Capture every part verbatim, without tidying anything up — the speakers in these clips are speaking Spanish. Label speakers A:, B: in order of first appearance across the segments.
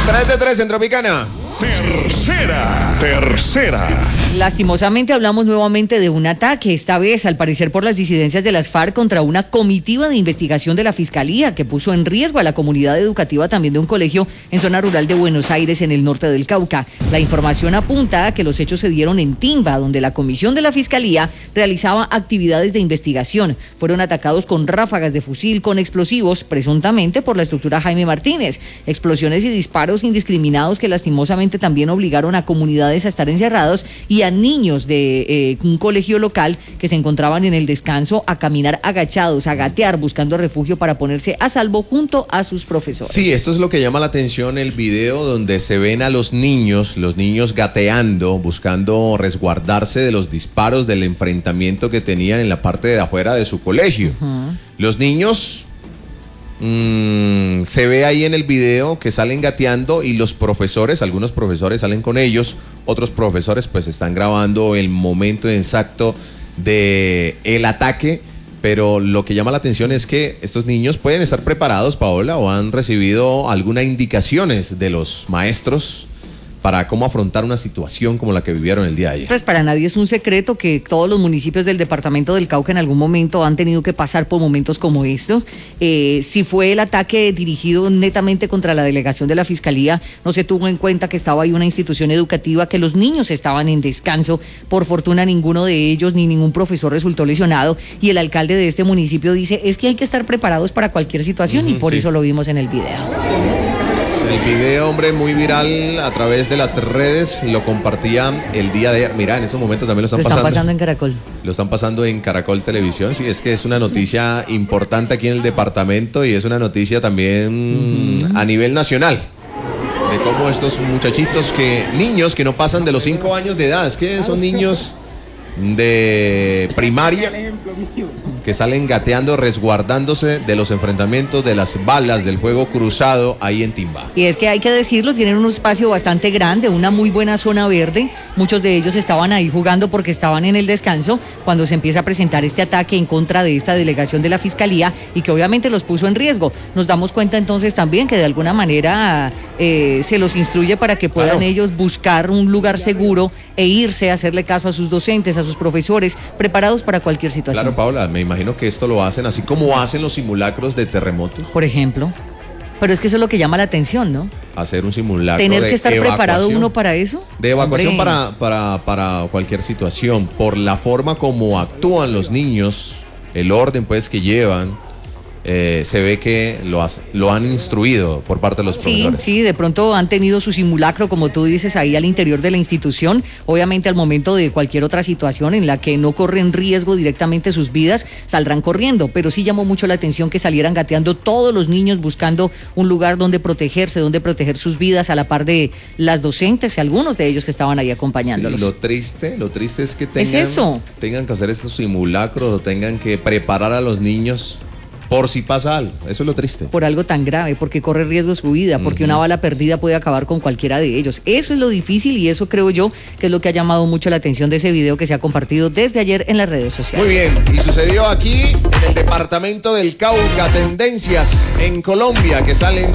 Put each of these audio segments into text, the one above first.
A: tres de tres en Tropicana.
B: Tercera, tercera.
C: Lastimosamente hablamos nuevamente de un ataque, esta vez al parecer por las disidencias de las FARC contra una comitiva de investigación de la Fiscalía que puso en riesgo a la comunidad educativa también de un colegio en zona rural de Buenos Aires en el norte del Cauca. La información apunta a que los hechos se dieron en Timba, donde la comisión de la Fiscalía realizaba actividades de investigación. Fueron atacados con ráfagas de fusil con explosivos, presuntamente por la estructura Jaime Martínez. Explosiones y disparos indiscriminados que lastimosamente también obligaron a comunidades a estar encerrados y a niños de eh, un colegio local que se encontraban en el descanso a caminar agachados, a gatear, buscando refugio para ponerse a salvo junto a sus profesores.
A: Sí, esto es lo que llama la atención, el video donde se ven a los niños, los niños gateando, buscando resguardarse de los disparos del enfrentamiento que tenían en la parte de afuera de su colegio. Uh-huh. Los niños... Mm, se ve ahí en el video que salen gateando y los profesores, algunos profesores salen con ellos, otros profesores pues están grabando el momento exacto de el ataque, pero lo que llama la atención es que estos niños pueden estar preparados, Paola, o han recibido algunas indicaciones de los maestros para cómo afrontar una situación como la que vivieron el día de ayer.
C: Pues para nadie es un secreto que todos los municipios del departamento del Cauca en algún momento han tenido que pasar por momentos como estos. Eh, si fue el ataque dirigido netamente contra la delegación de la Fiscalía, no se tuvo en cuenta que estaba ahí una institución educativa, que los niños estaban en descanso. Por fortuna ninguno de ellos ni ningún profesor resultó lesionado, y el alcalde de este municipio dice es que hay que estar preparados para cualquier situación, uh-huh, y por sí. eso lo vimos en el video.
A: El video, hombre, muy viral a través de las redes, lo compartían el día de ayer. Mira, en esos momentos también lo están,
C: lo están
A: pasando.
C: pasando en Caracol.
A: Lo están pasando en Caracol Televisión. Sí, es que es una noticia importante aquí en el departamento y es una noticia también uh-huh. a nivel nacional. De cómo estos muchachitos, que niños que no pasan de los cinco años de edad, es que son niños de primaria que salen gateando, resguardándose de los enfrentamientos, de las balas, del fuego cruzado ahí en Timba.
C: Y es que hay que decirlo, tienen un espacio bastante grande, una muy buena zona verde. Muchos de ellos estaban ahí jugando porque estaban en el descanso cuando se empieza a presentar este ataque en contra de esta delegación de la Fiscalía y que obviamente los puso en riesgo. Nos damos cuenta entonces también que de alguna manera eh, se los instruye para que puedan claro. ellos buscar un lugar seguro e irse a hacerle caso a sus docentes, a sus profesores, preparados para cualquier situación.
A: Claro, Paula, me imagino que esto lo hacen así como hacen los simulacros de terremotos.
C: Por ejemplo. Pero es que eso es lo que llama la atención, ¿no?
A: Hacer un simulacro
C: Tener
A: de
C: que estar
A: evacuación.
C: preparado uno para eso.
A: De evacuación para, para, para cualquier situación. Por la forma como actúan los niños, el orden pues que llevan, eh, se ve que lo, has, lo han instruido por parte de los profesores.
C: Sí, sí, de pronto han tenido su simulacro, como tú dices, ahí al interior de la institución. Obviamente al momento de cualquier otra situación en la que no corren riesgo directamente sus vidas, saldrán corriendo, pero sí llamó mucho la atención que salieran gateando todos los niños buscando un lugar donde protegerse, donde proteger sus vidas a la par de las docentes y algunos de ellos que estaban ahí acompañándolos.
A: Sí, lo triste, lo triste es que tengan,
C: ¿Es eso?
A: tengan que hacer estos simulacros o tengan que preparar a los niños por si pasa algo. Eso es lo triste.
C: Por algo tan grave, porque corre riesgo su vida, porque uh-huh. una bala perdida puede acabar con cualquiera de ellos. Eso es lo difícil y eso creo yo que es lo que ha llamado mucho la atención de ese video que se ha compartido desde ayer en las redes sociales.
A: Muy bien, y sucedió aquí en el departamento del Cauca, tendencias en Colombia que salen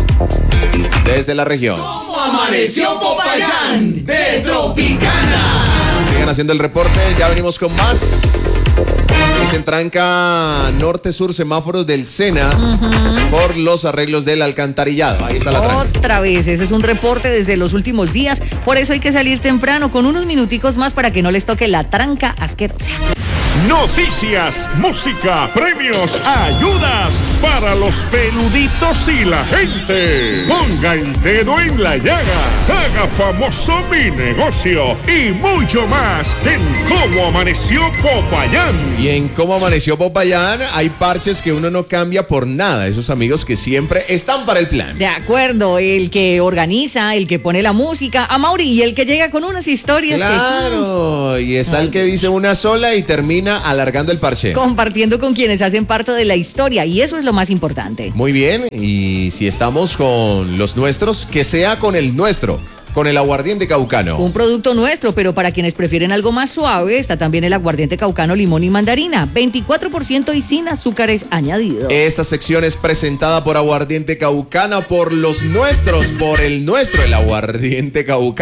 A: desde la región.
D: ¿Cómo amaneció Popayán de Tropicana?
A: Sigan haciendo el reporte, ya venimos con más. Y se entranca norte-sur semáforos del Sena uh-huh. por los arreglos del alcantarillado. Ahí está la tranca.
C: Otra vez, ese es un reporte desde los últimos días. Por eso hay que salir temprano con unos minuticos más para que no les toque la tranca asquerosa.
B: Noticias, música, premios, ayudas para los peluditos y la gente. Ponga el dedo en la llaga, haga famoso mi negocio y mucho más en Cómo Amaneció Popayán.
A: Y en Cómo Amaneció Popayán hay parches que uno no cambia por nada. Esos amigos que siempre están para el plan.
C: De acuerdo, el que organiza, el que pone la música, a Mauri, y el que llega con unas historias.
A: Claro, que... y está el que dice una sola y termina alargando el parche.
C: Compartiendo con quienes hacen parte de la historia, y eso es lo más importante.
A: Muy bien, y si estamos con los nuestros, que sea con el nuestro. con el aguardiente caucano.
C: Un producto nuestro, pero para quienes prefieren algo más suave, está también el aguardiente caucano limón y mandarina, veinticuatro por ciento y sin azúcares añadidos.
A: Esta sección es presentada por Aguardiente Caucano, por los nuestros, por el nuestro, el aguardiente caucano.